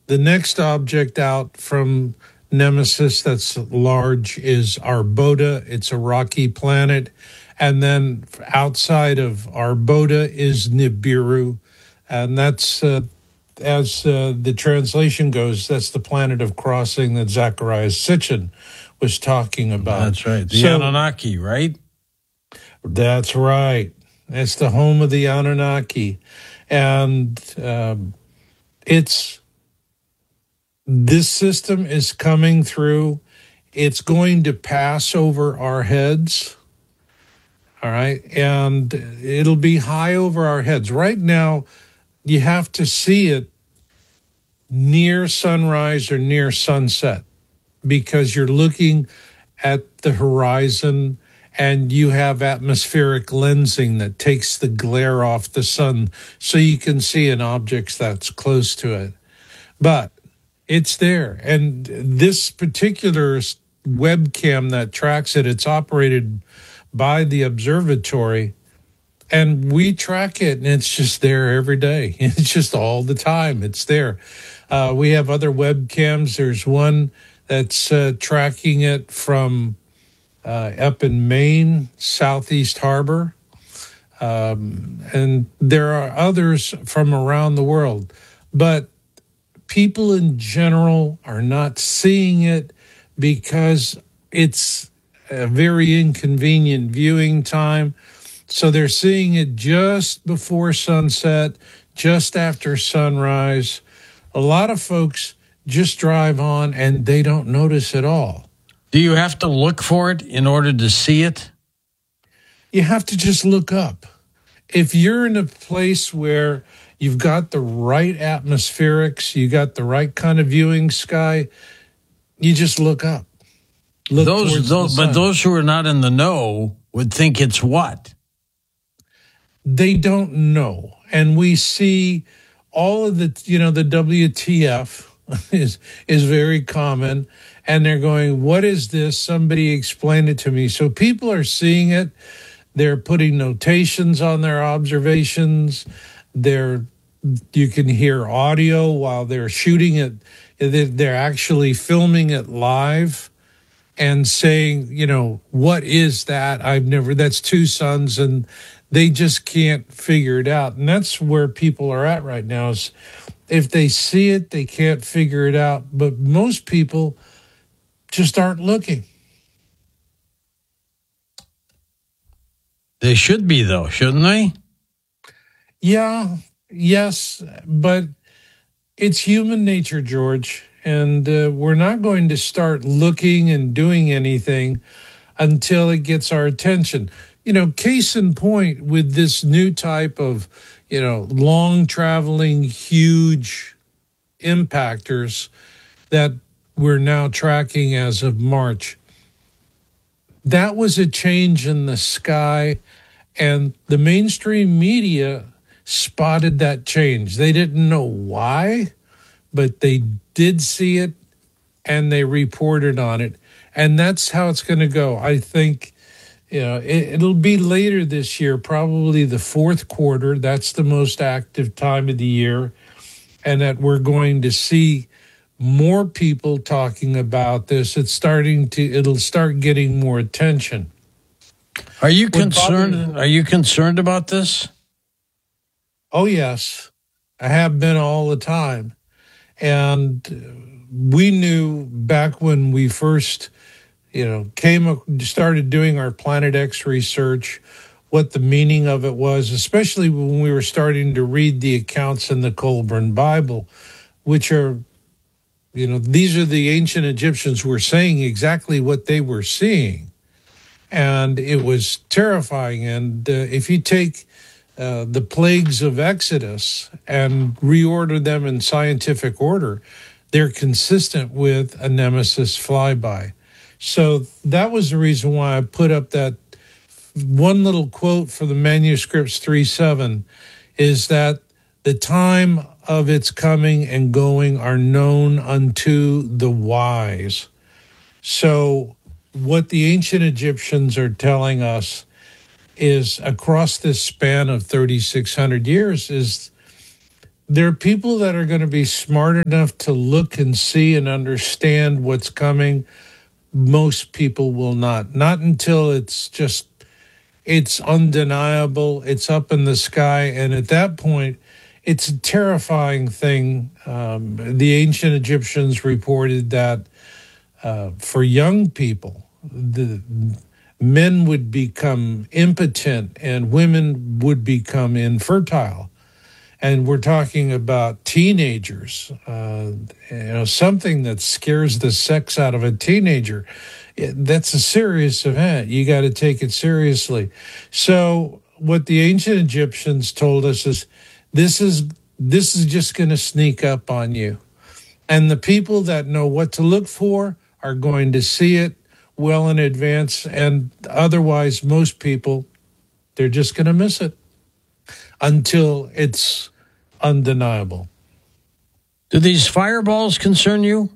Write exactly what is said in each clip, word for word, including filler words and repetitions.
The next object out from Nemesis that's large is Arbota. It's a rocky planet. And then outside of Arbota is Nibiru. And that's, uh, as uh, the translation goes, that's the planet of crossing that Zachariah Sitchin was talking about. That's right. The So- Anunnaki, right? That's right. It's the home of the Anunnaki. And um, it's this system is coming through. It's going to pass over our heads. All right. And it'll be high over our heads. Right now, you have to see it near sunrise or near sunset because you're looking at the horizon and you have atmospheric lensing that takes the glare off the sun so you can see an object that's close to it. But it's there. And this particular webcam that tracks it, it's operated by the observatory. And we track it, and it's just there every day. It's just all the time. It's there. Uh, we have other webcams. There's one that's uh, tracking it from uh, up in Maine, Southeast Harbor. Um, and there are others from around the world. But people in general are not seeing it because it's a very inconvenient viewing time. So they're seeing it just before sunset, just after sunrise. A lot of folks just drive on and they don't notice at all. Do you have to look for it in order to see it? You have to just look up. If you're in a place where you've got the right atmospherics, you got the right kind of viewing sky, you just look up. Look those, towards those the but sun. those who are not in the know would think it's what? They don't know. And we see all of the, you know, the W T F is is very common. And they're going, what is this? Somebody explain it to me. So people are seeing it. They're putting notations on their observations. They're, you can hear audio while they're shooting it. They're actually filming it live and saying, you know, what is that? I've never, that's two suns, and they just can't figure it out. And that's where people are at right now is if they see it, they can't figure it out. But most people just aren't looking. They should be, though, shouldn't they? Yeah, yes, but it's human nature, George. And uh, we're not going to start looking and doing anything until it gets our attention. You know, case in point with this new type of, you know, long traveling, huge impactors that we're now tracking as of March. That was a change in the sky, and the mainstream media spotted that change. They didn't know why, but they did see it, and they reported on it. And that's how it's going to go. I think, you know, it, it'll be later this year, probably the fourth quarter. That's the most active time of the year, and that we're going to see more people talking about this. It's starting to, it'll start getting more attention. Are you Well, concerned? Bobby- Are you concerned about this? Oh, yes. I have been all the time. And we knew back when we first, you know, came, started doing our Planet X research, what the meaning of it was, especially when we were starting to read the accounts in the Colburn Bible, which are, you know, these are the ancient Egyptians who were saying exactly what they were seeing. And it was terrifying. And uh, if you take uh, the plagues of Exodus and reorder them in scientific order, they're consistent with a Nemesis flyby. So that was the reason why I put up that one little quote for the manuscripts three seven is that the time of its coming and going are known unto the wise. So what the ancient Egyptians are telling us is across this span of thirty-six hundred years is there are people that are going to be smart enough to look and see and understand what's coming. Most people will not. Not until it's just, it's undeniable, it's up in the sky. And at that point, it's a terrifying thing. Um, the ancient Egyptians reported that uh, for young people, the men would become impotent and women would become infertile. And we're talking about teenagers, uh, you know, something that scares the sex out of a teenager. It, that's a serious event. You got to take it seriously. So what the ancient Egyptians told us is this is this is just going to sneak up on you. And the people that know what to look for are going to see it well in advance. And otherwise, most people, they're just going to miss it until it's undeniable. Do these fireballs concern you?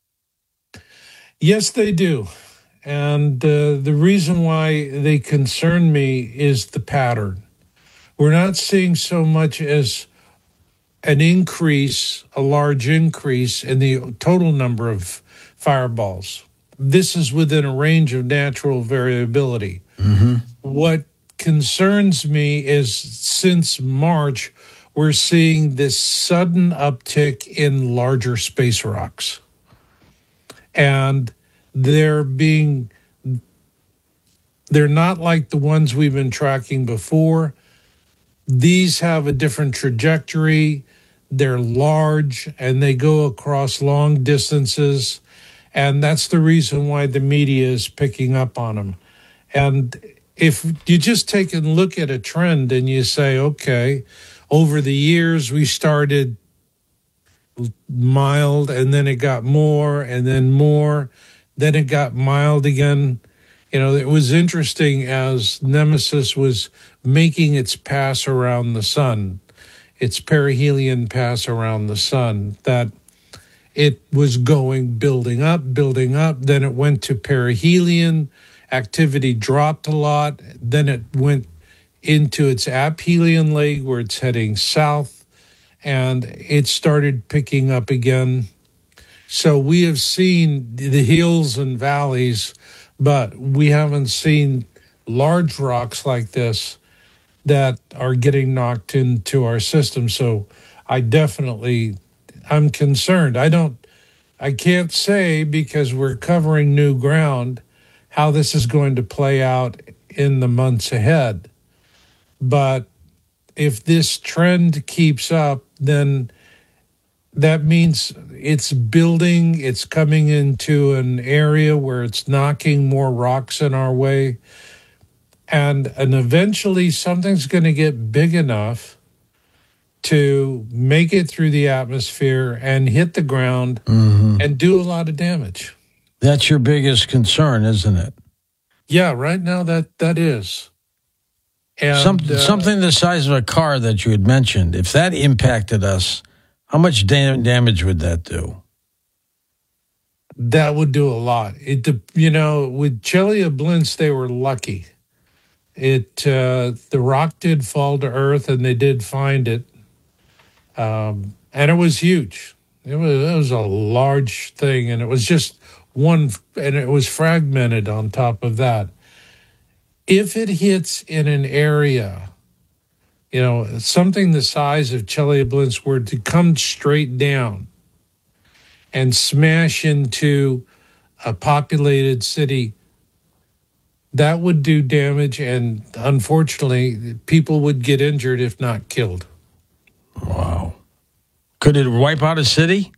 Yes, they do. And uh, the reason why they concern me is the pattern. We're not seeing so much as an increase, a large increase in the total number of fireballs. This is within a range of natural variability. Mm-hmm. What concerns me is since March, we're seeing this sudden uptick in larger space rocks. And they're being, they're not like the ones we've been tracking before. These have a different trajectory. They're large and they go across long distances. And that's the reason why the media is picking up on them. And if you just take a look at a trend and you say, okay, over the years we started mild and then it got more and then more, then it got mild again. You know, it was interesting as Nemesis was making its pass around the sun, its perihelion pass around the sun, that it was going, building up, building up. Then it went to perihelion. Activity dropped a lot. Then it went into its aphelion leg where it's heading south, and it started picking up again. So we have seen the hills and valleys, but we haven't seen large rocks like this that are getting knocked into our system. So I definitely, I'm concerned. I don't, I can't say because we're covering new ground how this is going to play out in the months ahead. But if this trend keeps up, then that means it's building, it's coming into an area where it's knocking more rocks in our way. And, and eventually something's going to get big enough to make it through the atmosphere and hit the ground mm-hmm. and do a lot of damage. That's your biggest concern, isn't it? Yeah, right now that, that is. And, Some, uh, something the size of a car that you had mentioned, if that impacted us, how much da- damage would that do? That would do a lot. It, you know, with Chelyabinsk, they were lucky. It uh, the rock did fall to earth, and they did find it, um, and it was huge. It was, it was a large thing, and it was just one, and it was fragmented on top of that. If it hits in an area, you know, something the size of Chelyabinsk were to come straight down and smash into a populated city, that would do damage, and unfortunately, people would get injured if not killed. Wow. Could it wipe out a city?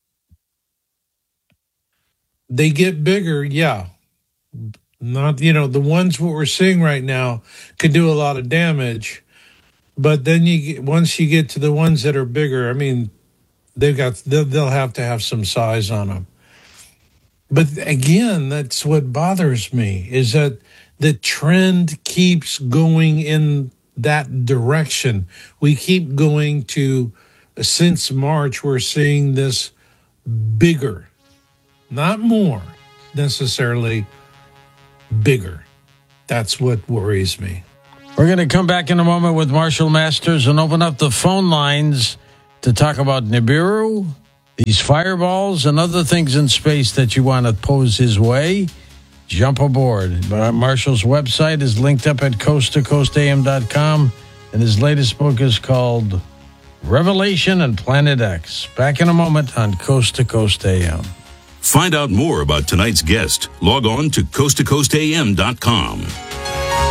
They get bigger, yeah. Not, you know, the ones what we're seeing right now could do a lot of damage, but then you get, once you get to the ones that are bigger, I mean, they've got they'll, they'll have to have some size on them. But again, that's what bothers me, is that the trend keeps going in that direction. We keep going to, since March, we're seeing this bigger, not more necessarily, bigger. That's what worries me. We're going to come back in a moment with Marshall Masters and open up the phone lines to talk about Nibiru, these fireballs, and other things in space that you want to pose his way, jump aboard. Marshall's website is linked up at coast to coast a m dot com, and his latest book is called Revelation and Planet X. Back in a moment on Coast to Coast A M. Find out more about tonight's guest. Log on to coast to coast a m dot com.